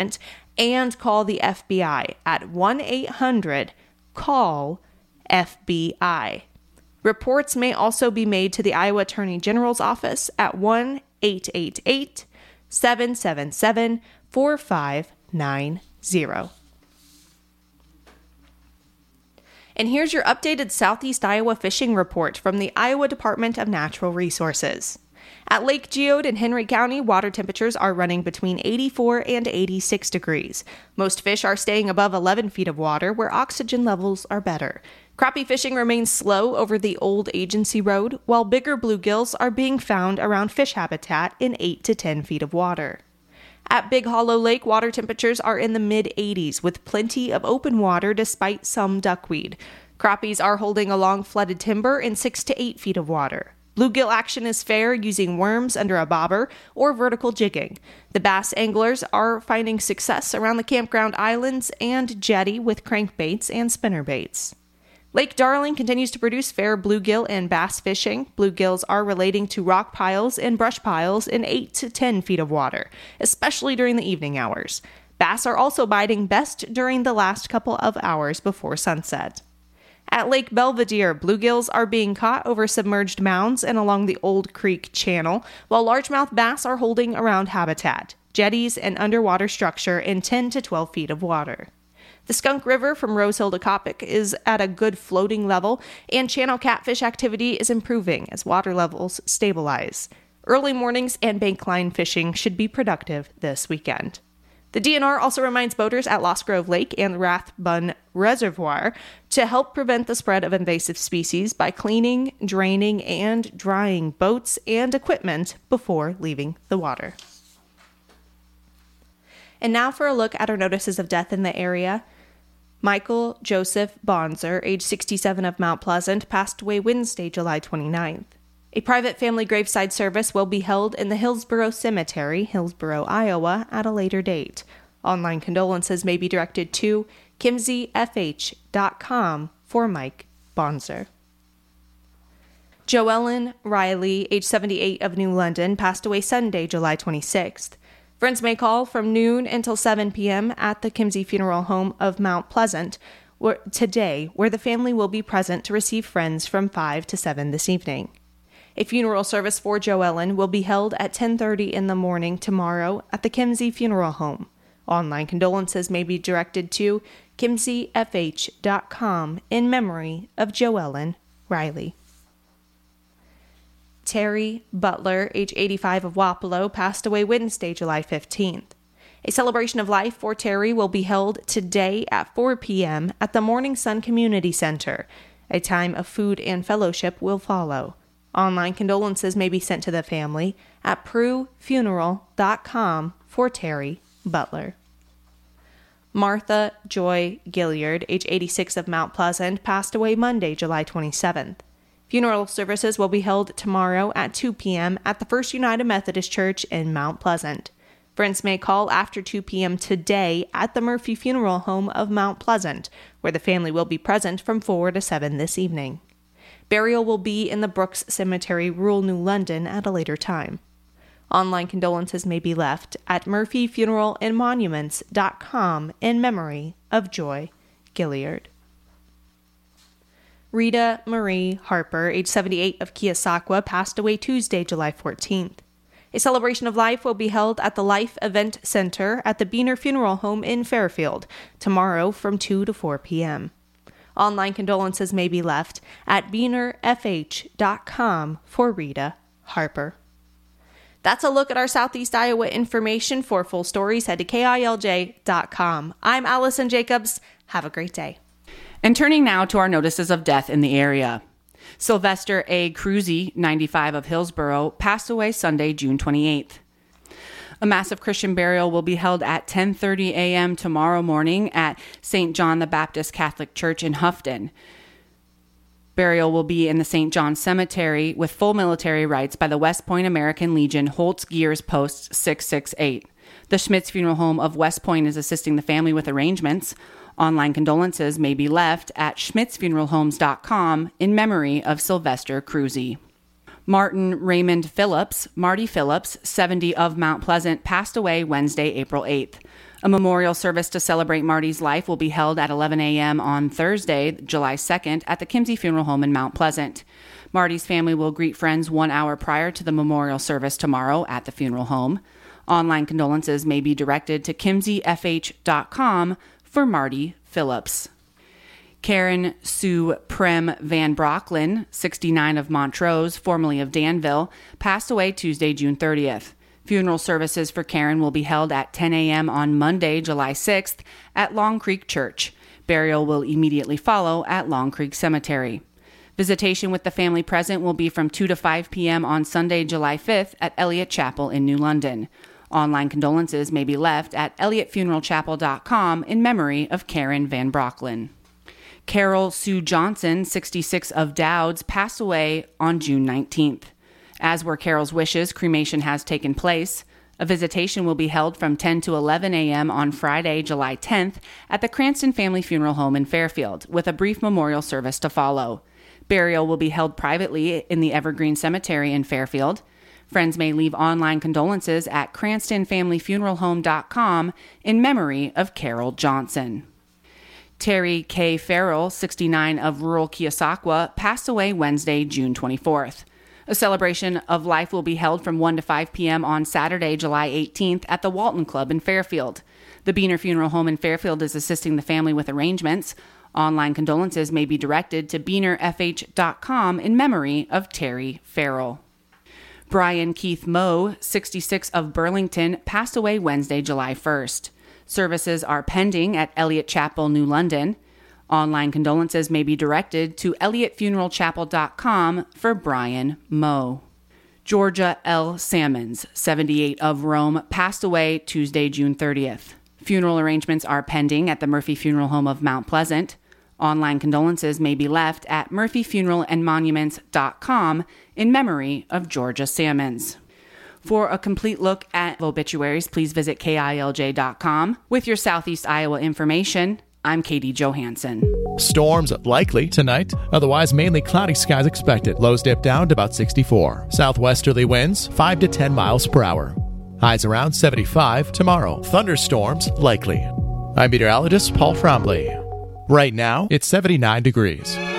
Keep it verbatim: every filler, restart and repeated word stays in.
and call the F B I at one eight hundred call F B I. Reports may also be made to the Iowa Attorney General's office at one eight eight eight seven seven seven four five nine zero. And here's your updated Southeast Iowa fishing report from the Iowa Department of Natural Resources. At Lake Geode in Henry County, water temperatures are running between eighty-four and eighty-six degrees. Most fish are staying above eleven feet of water, where oxygen levels are better. Crappie fishing remains slow over the old agency road, while bigger bluegills are being found around fish habitat in eight to ten feet of water. At Big Hollow Lake, water temperatures are in the mid eighties, with plenty of open water despite some duckweed. Crappies are holding along flooded timber in six to eight feet of water. Bluegill action is fair using worms under a bobber or vertical jigging. The bass anglers are finding success around the campground islands and jetty with crankbaits and spinnerbaits. Lake Darling continues to produce fair bluegill and bass fishing. Bluegills are relating to rock piles and brush piles in eight to ten feet of water, especially during the evening hours. Bass are also biting best during the last couple of hours before sunset. At Lake Belvedere, bluegills are being caught over submerged mounds and along the Old Creek Channel, while largemouth bass are holding around habitat, jetties, and underwater structure in ten to twelve feet of water. The Skunk River from Rose Hill to Coppic is at a good floating level, and channel catfish activity is improving as water levels stabilize. Early mornings and bankline fishing should be productive this weekend. The D N R also reminds boaters at Lost Grove Lake and Rathbun Reservoir to help prevent the spread of invasive species by cleaning, draining, and drying boats and equipment before leaving the water. And now for a look at our notices of death in the area. Michael Joseph Bonzer, age sixty-seven, of Mount Pleasant, passed away Wednesday, July twenty-ninth. A private family graveside service will be held in the Hillsboro Cemetery, Hillsboro, Iowa, at a later date. Online condolences may be directed to kimsey f h dot com for Mike Bonzer. Joellen Riley, age seventy-eight, of New London, passed away Sunday, July twenty-sixth. Friends may call from noon until seven p.m. at the Kimsey Funeral Home of Mount Pleasant where, today, where the family will be present to receive friends from five to seven this evening. A funeral service for Joellen will be held at ten thirty in the morning tomorrow at the Kimsey Funeral Home. Online condolences may be directed to kimsey f h dot com in memory of Joellen Riley. Terry Butler, age eighty-five, of Wapello, passed away Wednesday, July fifteenth. A celebration of life for Terry will be held today at four p.m. at the Morning Sun Community Center. A time of food and fellowship will follow. Online condolences may be sent to the family at prue funeral dot com for Terry Butler. Martha Joy Gilliard, age eighty-six, of Mount Pleasant, passed away Monday, July twenty-seventh. Funeral services will be held tomorrow at two p.m. at the First United Methodist Church in Mount Pleasant. Friends may call after two p.m. today at the Murphy Funeral Home of Mount Pleasant, where the family will be present from four to seven this evening. Burial will be in the Brooks Cemetery, rural New London, at a later time. Online condolences may be left at murphy funeral and monuments dot com in memory of Joy Gilliard. Rita Marie Harper, age seventy-eight, of Keosauqua, passed away Tuesday, July fourteenth. A celebration of life will be held at the Life Event Center at the Beener Funeral Home in Fairfield tomorrow from two to four p.m. Online condolences may be left at beener f h dot com for Rita Harper. That's a look at our Southeast Iowa information. For full stories, head to k i l j dot com. I'm Allison Jacobs. Have a great day. And turning now to our notices of death in the area. Sylvester A. Cruzy, ninety-five, of Hillsboro, passed away Sunday, June twenty-eighth. A massive Christian burial will be held at ten thirty a.m. tomorrow morning at Saint John the Baptist Catholic Church in Houghton. Burial will be in the Saint John Cemetery with full military rites by the West Point American Legion Holtz Gears Post six six eight. The Schmitz Funeral Home of West Point is assisting the family with arrangements. Online condolences may be left at schmitz funeral homes dot com in memory of Sylvester Cruzy. Martin Raymond Phillips, Marty Phillips, seventy, of Mount Pleasant, passed away Wednesday, April eighth. A memorial service to celebrate Marty's life will be held at eleven a.m. on Thursday, July second, at the Kimsey Funeral Home in Mount Pleasant. Marty's family will greet friends one hour prior to the memorial service tomorrow at the funeral home. Online condolences may be directed to kimsey f h dot com for Marty Phillips. Karen Sue Prem Van Brocklin, sixty-nine, of Montrose, formerly of Danville, passed away Tuesday, June thirtieth. Funeral services for Karen will be held at ten a.m. on Monday, July sixth, at Long Creek Church. Burial will immediately follow at Long Creek Cemetery. Visitation with the family present will be from two to five p.m. on Sunday, July fifth, at Elliott Chapel in New London. Online condolences may be left at elliott funeral chapel dot com in memory of Karen Van Brocklin. Carol Sue Johnson, sixty-six, of Dowds, passed away on June nineteenth. As were Carol's wishes, cremation has taken place. A visitation will be held from ten to eleven a.m. on Friday, July tenth, at the Cranston Family Funeral Home in Fairfield, with a brief memorial service to follow. Burial will be held privately in the Evergreen Cemetery in Fairfield. Friends may leave online condolences at cranston family funeral home dot com in memory of Carol Johnson. Terry K. Farrell, sixty-nine, of rural Keosauqua, passed away Wednesday, June twenty-fourth. A celebration of life will be held from one to five p.m. on Saturday, July eighteenth, at the Walton Club in Fairfield. The Beaner Funeral Home in Fairfield is assisting the family with arrangements. Online condolences may be directed to beaner f h dot com in memory of Terry Farrell. Brian Keith Moe, sixty-six, of Burlington, passed away Wednesday, July first. Services are pending at Elliott Chapel, New London. Online condolences may be directed to elliott funeral chapel dot com for Brian Moe. Georgia L. Salmons, seventy-eight, of Rome, passed away Tuesday, June thirtieth. Funeral arrangements are pending at the Murphy Funeral Home of Mount Pleasant. Online condolences may be left at murphy funeral and monuments dot com in memory of Georgia Salmons. For a complete look at obituaries, please visit k i l j dot com. With your Southeast Iowa information, I'm Katie Johansson. Storms likely tonight. Otherwise, mainly cloudy skies expected. Lows dip down to about sixty-four. Southwesterly winds five to ten miles per hour. Highs around seventy-five tomorrow. Thunderstorms likely. I'm meteorologist Paul Frombley. Right now, it's seventy-nine degrees.